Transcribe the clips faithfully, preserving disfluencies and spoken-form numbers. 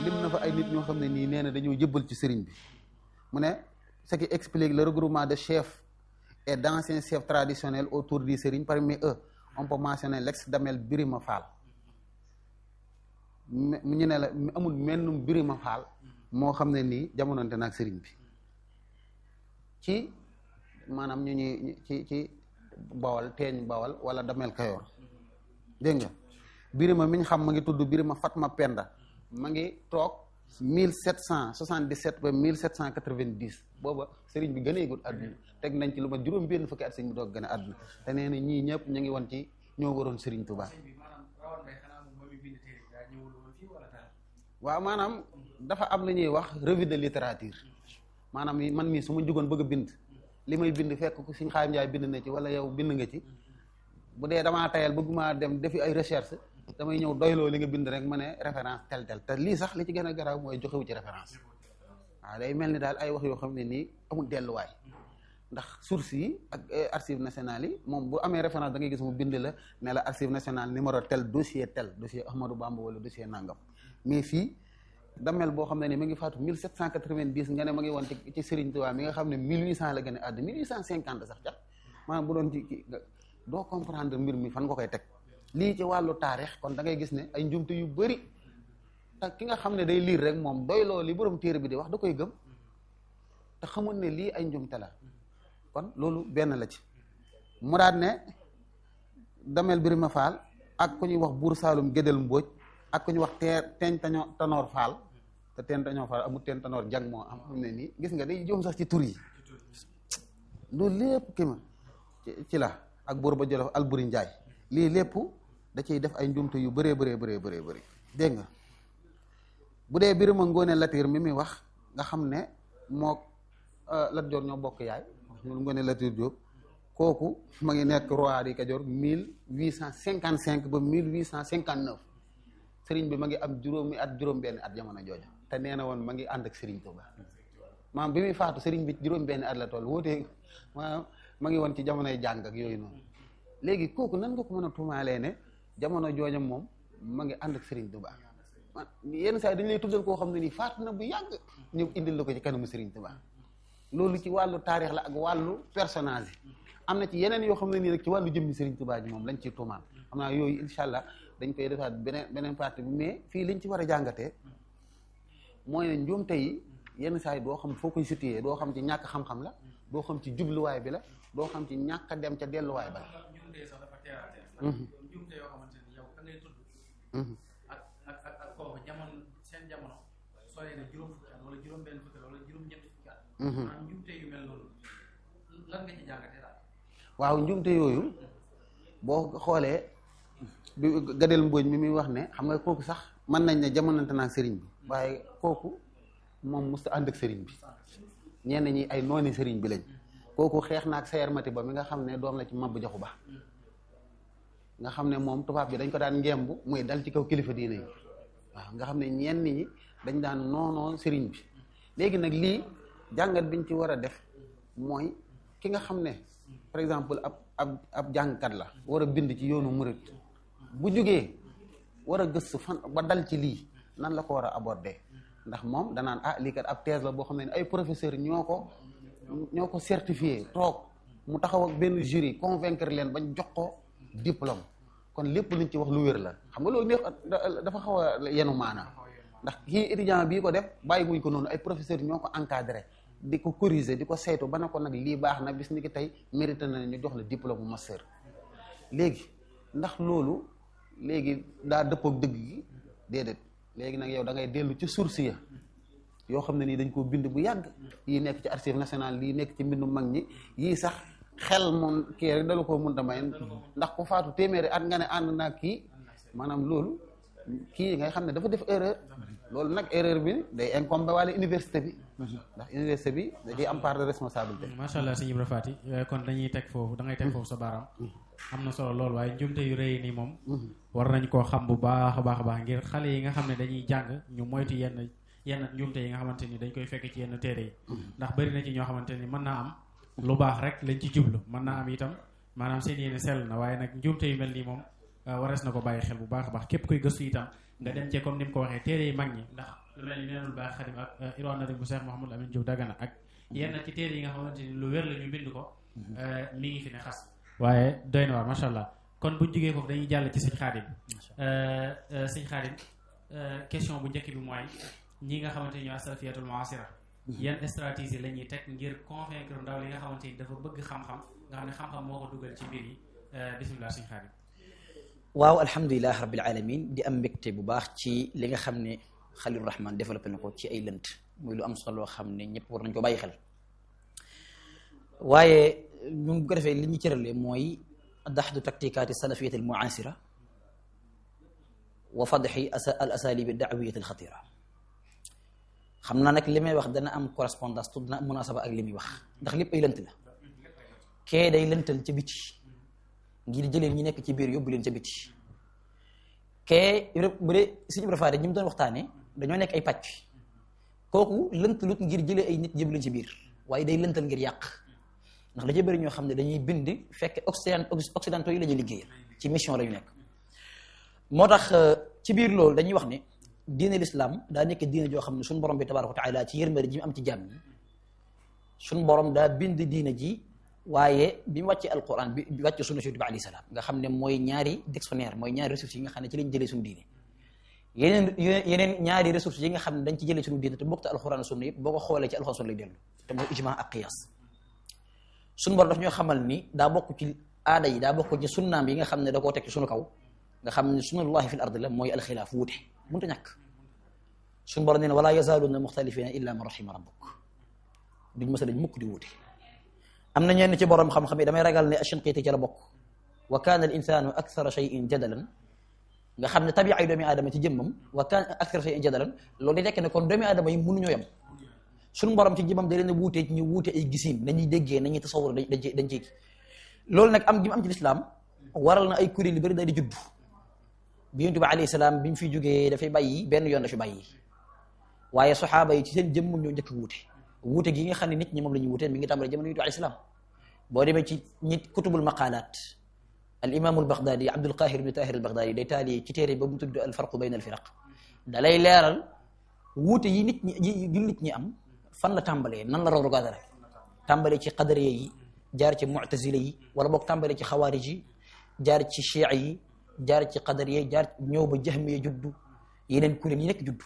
lim na fa ay nit ñoo xam ne nii nee na dañoo jëbbal ci sëriñ bi mu ne ce qui explique le regroupement de chefs et d'anciens chefs traditionnels autour du sëriñ. Parmi eux on peut mentionner l'ex Damel Birima Fall mu ñu ne la amul mennum Birima Fall moo xam ne nii jamononte naag sëriñ bi ci maanaam ñu ñuy ci ci bawal teeñ bawal wala Damel Kayoor dégg nga Birima mi ñu xam ma ngi tudd Birima Fatma Penda ma ngi toog mille sept cent soixante-dix-sept ba mille sept cent quatre-vingt-dix booba sëriñ bi gëneegul àdduna teg nañ ci lu ma juróom benn fukki at sëriñ bi doog gën a àdduna te nee na ñii ñëpp ñu ngi woon ci ñoo waroon sëriñ Tuubaa waaw maanaam dafa am lu ñuy wax revue de littérature maanaam man mii su ma jugoon bëgg a bind li may bind fekk ko Sëriñ Xaadim Njaay bind na ci wala yow bind nga ci bu dee damaa tayal bëgguma dem defi ay recherche damay ñëw doyloo li nga bind rek ma ne référence tel tel te lii sax li ci gën a garaaw mooy joxewu ci référence waaw day mel ni daal ay wax yoo xam ne nii amul delluwaay ndax source yi ak archive nationale yi moom bu amee référence da ngay gis mu bind la ne la archive nationale numéro tel dossier tel dossier Ahmadou Bamba wala dossier nangam mais fii Damel boo xam ne ni ma ngi faatu mille sept cent quatre-vingt-dix nga ne ma ngi woon ci ci Serigne Touba mi nga xam ne mille huit cent la gën a àdd mille huit cent cinquante sax ca maanaam bu doon ci doo comprendre mbir mi fan nga koy teg lii ci wàllu taarix kon da ngay gis ne ay njumte yu bëri te ki nga xam ne day liir rek moom doyloo li borom téere bi di wax da koy gëm te xamul ne lii ay njumte la kon loolu benn la ci mu daat ne Damel Birima Fall ak ku ñuy wax Buur Saalum Gédel Mbóoj ak ku ñuy wax teer teeñ taño tanoor Fall te teen tañoo Fall amul teen tanoor jang moo am xam ne nii gis nga day joom sax ci tur yi loolu lépp ki ma ci la ak buur ba Jolof Alburi Njaay lii lépp da ciy def ay njumte yu bëree bëree bëree bëree bëri dégg nga bu dee Birima Ngoone Latiir mi muy wax nga xam ne moo Lat Joor ñoo bokk yaay ñun Ngoone Latiir Jóob kooku ma ngi nekk roi di Kajoor mille huit cent cinquante cinq ba mille huit cent cinquante neuf sëriñ bi ma ngi am juróomi at juróom benn at jamono jooja te nee na woon ma ngi ànd ak sëriñ Tuuba maanaam bi muy faatu sëriñ bi juróom benn at la toll wóotee maanaam ma ngi woon ci jamonoy jàng ak yooyu noonu léegi kooku nan nga ko mën a tuumaalee ne jamono jooja moom ma ngi ànd ak sëriñ Tuuba yenn saa yi dañu lay tuddal koo xam ne nii faatu na bu yàgg ñëw indil la ko ci kanamu sëriñ Tuuba loolu ci wàllu taarix la ak wàllu personnage yi am na ci yeneen yoo xam ne nii rek ci wàllu jëmmi sëriñ Tuuba ji moom lañ ciy tuumaal xam naa yooyu incha allah dañ koy defaat beneen beneen partie bi mais fii liñ ci war a jàngatee mooy ne njuumte yi yenn saa yi doo xam foo koy situé doo xam ci ñàkk xam-xam la doo xam ci jubluwaay bi la doo xam ci ñàkk a dem ca delluwaay ba la. njuumte sax dafa teel a teel. njuumte yoo xamante ni yow ka ngay tudd. ak ak ak ak kooku jamono seen jamono sooy na juróom fukki at wala juróom benn fukki at wala juróom ñetti fukki at. maanaam njuumte yu mel noonu lan nga ci jàngatee daal. waaw njuumte yooyu boo xoolee bi Gadel Mbóoj mi muy wax ne xam nga kooku sax mën nañ ne jamonante naa sëriñ bi waaye kooku moom musta ànd ak sëriñ bi ñenn ñi ay nooni sëriñ bi lañ kooku xeex na ak Sayer Mati ba mi nga xam ne doom la ci Mabbu Jaxu Ba nga xam ne moom tubaab bi dañ ko daan ngemb muy dal ci kaw kilifa diine yi waaw nga xam ne ñenn ñi dañ daan noonoo sëriñ bi léegi nag lii jàngat biñ ci war a def mooy ki nga xam ne par exemple ab ab ab jàngkat la war a bind ci yoonu murit bu jógee war a gëstu fan ba dal ci lii nan la ko war a aborder ndax moom danaan ah lii kat ab thèse la boo xam ne ay professeur ñoo ko ñoo ko certifié toog mu taxaw ak benn jury convaincre leen bañ jox ko diplôme kon lépp luñ ci wax lu wér la xam nga loolu neex dafa xaw a yenu maanaam ndax kii étudiant bii ko def bàyyi wuñ ko noonu ay professeur ñoo ko encadré di ko corriger di ko saytu ba ne ko nag lii baax na bis ni ki tey mérité na ñu jox la diplôme master léegi ndax loolu léegi daa dëppook dëgg gi déedéet léegi nag yow da ngay dellu ci source ya yoo xam ne nii dañ koo bind bu yàgg yii nekk ci archive nationale lii nekk ci mbindu mag ñi yii sax xel moom kii rek dalu koo mënta may ndax ku faatu téeméeri at nga ne ànd naa kii maanaam loolu kii ngay xam ne dafa def erreur loolu nag erreur bi day incombe wala université bi ndax université bi da ciy am part de responsabilité. macha allah sëñ Ibra Faty kon dañuy teg foofu da ngay teg foofu sa baaraam. am na solo lool waaye njumte yu rëy nii moom. war nañ koo xam bu baax a baax a baax ngir xale yi nga xam ne dañuy jàng ñu moytu yenn yenn njumte yi nga xamante ni dañ koy fekk ci yenn téere yi. ndax bari na ci ñoo xamante ni mën naa am lu baax rek lañ ci jublu mën naa am itam maanaam seen yéene sell na waaye nag njumte yu mel nii moom warees na ko bàyyi xel bu baax a baax képp koy gëstu itam nga dem cee comme ni mu ko waxee téere yi mag ñi ndax lu mel ni neenul baax xadim ak irwan nadim bu Cheikh Mouhamadou Amine Diop Dagana ak yenn ci téere yi nga xamante ni lu wér la ñu bind ko mi ngi fi ne xas waaye doy na waar macha allah kon buñ jógee foofu dañuy jàll ci sëñ Xaadim sëñ Xaadim question bu njëkk bi mooy ñi nga xamante ni ñoo asalafiyatul muasira yan stratégie la ñuy teg ngir convaincre ndaw li nga xamante ni dafa bëgg xam-xam nga xam ne xam-xam moo ko dugal ci mbir yi bisimilah sëñ Xaadim. waaw alhamdulilah rabbil alamin di am mbégte bu baax ci li nga xam ne Xalilu Rahman développé na ko ci ay lënt muy lu am solo loo xam ne ñëpp war nañ ko bàyyi xel waaye ñun bu ko defee li ñu cëralee mooy daxdu taktikaati salafiyat al muasira wa fadxi al asalib daawiyat al xatira xam naa nag li may wax dana am correspondance tout dana am munasaba ak li muy wax ndax lépp ay lënt la kee day lëntal ca biti ngir jëlee ñi nekk ci biir yóbbu leen ca biti kee bu dee suñu Ibra Faati ñi mu doon waxtaane dañoo nekk ay pàcc kooku lëntalut ngir jëlee ay nit yóbbu leen ci biir waaye day lëntal ngir yàq ndax da cee bëri ñoo xam ne dañuy bind fekk occident occidentaux yi la ñuy liggéeyal ci mission la ñu nekk moo tax ci biir loolu dañuy wax ne diine l'islam daa nekk diine joo xam ne suñu borom bi tabaaraka wa taala ci yërmande ji mu am ci jàmm ñi suñu borom daa bind diine ji waaye bi mu wàccee alquran bi bi wàccee sunna Yonent bi alayhi salaam nga xam ne mooy ñaari dictionnaire mooy ñaari ressources yi nga xam ne ci lañ jëlee suñu diine yeneen yeneen ñaari ressources yi nga xam ne dañ ci jëlee suñu diine te bokk te alquran sunna yëpp boo ko xoolee ci alquran sunna lay dellu te mooy ijma ak qiyas suñu borom daf ñoo xamal ni daa bokk ci aada yi daa bokk ci sunnaam yi nga xam ne da koo teg ci suñu kaw nga xam ne sunnallahi fil ard la mooy alxilaaf wuute mënut a ñàkk suñu borom nee na wala yazaaluuna muxtalifina illa man rahima rabbuk duñ mës a dañ mukk di wuute am na ñenn ci borom xam-xam yi damay ragal ne Ashinqiiti ci la bokk wa kaana al insaanu akthara shay'in jadalan nga xam ne tabi'a ay doomi aadama ci jëmmam wa kaana akthara shay'in jadalan loolu di tekk ne kon doomi aadama yi mënuñoo yem suñu borom ci jëmmam da leen a wuute ñu wuute ay gisiin nañuy déggee nañuy tasawur dañ dañ dañ ci loolu nag am gi mu am ci lislaam waral na ay kuréel yu bëri daal di judd bi Yonent bi alayhi salaam bi mu fi jógee dafay bàyyi benn yoon la fi bàyyi waaye saxaaba yi ci seen jëmm ñoo njëkk wuute wuute gi nga xam ne nit ñi moom la ñuy wuute mi ngi tàmbale jamono Yonent bi alayhi salaam boo demee ci nit kutubul maqaalaat al imaamul Baghdadi Abdul Qahir ibn Tahir al Baghdadi day taali ci téere ba mu tudd al farqu bayna al firaq da lay leeral wuute yi nit ñi yi nit ñi am fan la tàmbalee nan la raw gaadara tàmbalee ci qadariya yi jaar ci mu'tazila yi wala boog tàmbalee ci xawaarij yi jaar ci chiia yi jaar ci qadariya yi jaar ñëw ba jahmiya juddu yeneen kuréel yi nekk juddu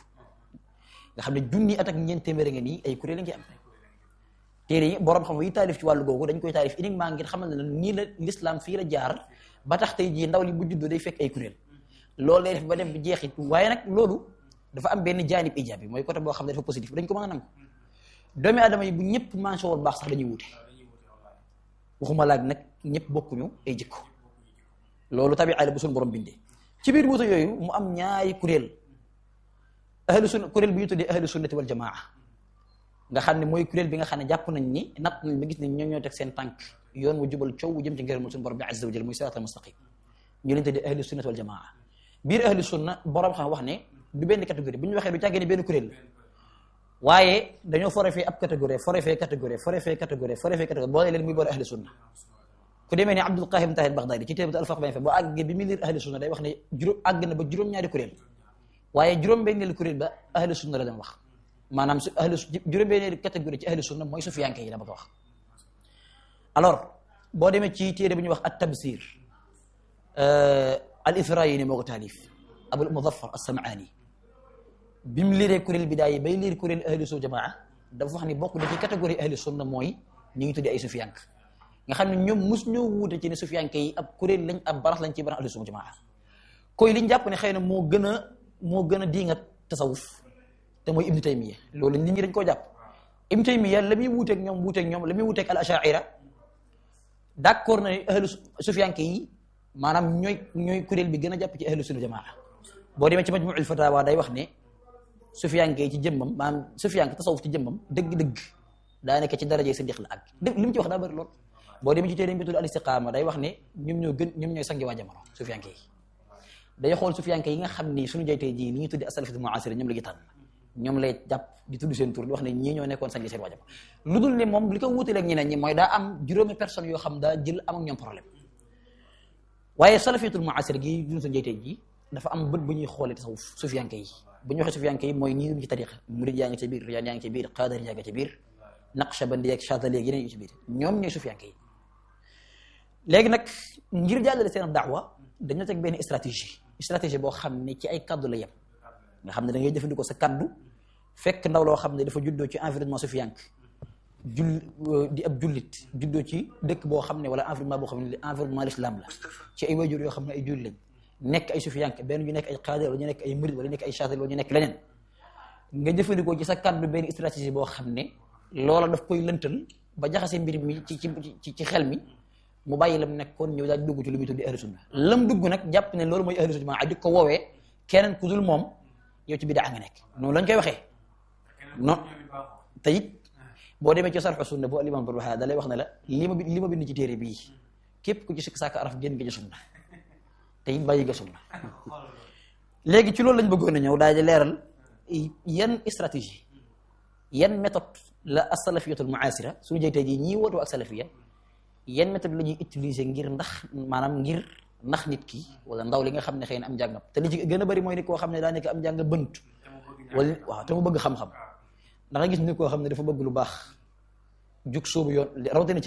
nga xam ne junni at ak ñeent téeméer nga nii ay kuréel la ngi am téere yi borom xam yi taalif ci wàllu googu dañ koy taalif uniquement ngir xamal ne nii la l'islam fii la jaar ba tax tey jii ndaw li bu juddoo day fekk ay kuréel loolu lay def ba dem bi jeexit waaye nag loolu dafa am benn jaanib ijaabi mooy côté boo xam ne dafa positif dañ ko mën a nangu doomi aadama yi bu ñëpp manché woon baax sax dañuy wuute waxuma laaj nag ñëpp bokkuñu ay jikko loolu tabi la bu suñu borom bindee ci biir wuute yooyu mu am ñaari kuréel ahlu sunna kuréel bi ñu tuddee ahlu sunnati wal jamaa nga xam ne mooy kuréel bi nga xam ne jàpp nañ ni natt nañ ba gis ne ñoo ñoo teg seen tànk yoon wu jubal coow wu jëm ci ngërëmal suñu borom bi azza wa jal muy siraatal mustaqim ñu leen tuddee ahlu sunnati wal jamaa biir ahlu sunna borom xam wax ne du benn catégorie bu ñu waxee du càggee ne benn kuréel waaye dañoo fore fee ab catégorie fore fee catégorie fore fee catégorie fore fee catégorie boole leen muy boole ahlu sunna ku demee ne Abdul Qahir ibn Tahir Baghdadi ci téere al-Farq bayna boo àggee bi muy liir ahlu sunna day wax ne juróom àgg na ba juróom-ñaari kuréel waaye juróom-benneelu kuréel ba ahlu sunna la dem wax maanaam su ahlu juróom-benneelu catégorie ci ahlu sunna mooy sufiyanke yi la ma ko wax. alors boo demee ci téere bu ñuy wax at-Tabsir al-Ithrayini moo ko taalif Abul Muzaffar as-Sam'ani bi mu liiree kuréel bi daay bay liir kuréel ahlu sunna jamaa dafa wax ni bokk na ci catégorie ahlu sunna mooy ñu ngi tuddee ay sufiyank nga xam ne ñoom mos ñoo wuute ci ne sufiyanke yi ab kuréel lañ ab barax lañ ci barax ahlu sunna jamaa koy liñ jàpp ne xëy na moo gën a moo gën a diingat tasawuf te mooy Ibnu Taymiya loolu nit ñi dañ koo jàpp Ibnu Taymiya la muy wuuteeg ñoom wuuteeg ñoom la muy wuuteeg al ashaira d'accord na ne ahlu sufiyanke yi maanaam ñooy ñooy kuréel bi gën a jàpp ci ahlu sunna jamaa boo demee ci majmuul fatawa day wax ne sufiyanke yi ci jëmmam maanaam sufiyanke tasawuf ci jëmmam dëgg-dëgg daa nekk ci daraje sa dix la ak dëgg li mu ci wax daa bëri lool boo demee ci téere bi tudd al istiqaama day wax ne ñoom ñoo gën ñoom ñooy sangi waa jamono sufiyanke yi day xool sufiyanke yi nga xam ni suñu jaytee ji li ñuy tuddi as-salafiyya al-mu'asira ñoom la gi tànn ñoom lay jàpp di tudd seen tur di wax ne ñii ñoo nekkoon sangi seen waa jamono lu dul ne moom li ko wuutaleeg ñeneen ñi mooy daa am juróomi personnes yoo xam daa jël am ak ñoom problème waaye salafiyyatul mu'asira gi duñu suñu jaytee ji dafa am bët bu ñuy xoolee tasawuf sufiyanke yi bu ñu waxee sufiyanke yi mooy ñi ci tariqa murid yaa ngi ci biir riyaan yaa ngi ci biir qaadar yaa ngi ci biir naqshbandi ak Shaadili ak yeneen yu ci biir ñoom ñooy sufiyanke yi. léegi nag ngir jàllale seen daawa dañoo teg benn stratégie stratégie boo xam ne ci ay kaddu la yem nga xam ne da ngay jëfandikoo sa kaddu fekk ndaw loo xam ne dafa juddoo ci environnement sufiyanke jull di ab jullit juddoo ci dëkk boo xam ne wala environnement boo xam ne environnement l'islam la ci ay wayjur yoo xam ne ay jullit lañ nekk ay sufiyanke benn ñu nekk ay qaadir wala ñu nekk ay murid wala ñu nekk ay Shaadili wala ñu nekk leneen nga jëfandikoo ci sa kaddu benn stratégie boo xam ne loola daf koy lëntal ba jaxase mbir mi ci ci ci xel mi mu bàyyi lam nekkoon ñëw daal dugg ci lu muy tuddi ahlu sunna lam dugg nag jàpp ne loolu mooy ahlu sunna maa di ko woowee keneen ku dul moom yow ci bidaa nga nekk noonu lañ koy waxee non te it boo demee ci sarxu sunna bu al imam Barbahari da lay wax ne la li ma li ma bind ci téere bii képp ku ci sikk sàkk araf génn nga ci sunna te it bàyyi nga sunna léegi ci loolu lañ bëggoon a ñëw daal di leeral yan stratégie yan méthode la as-salafiyatul mu'asira suñu jëy tey jii ñii wootoo ak salafiya yan méthode la ñuy utiliser ngir ndax maanaam ngir ndax nit ki wala ndaw li nga xam ne xëy na am njàngam te li ci gën a bari mooy nit koo xam ne daa nekk am njàng bënt wala waaw te mu bëgg xam-xam ndax nga gis nit koo xam ne dafa bëgg lu baax jug sóobu yoon rawatina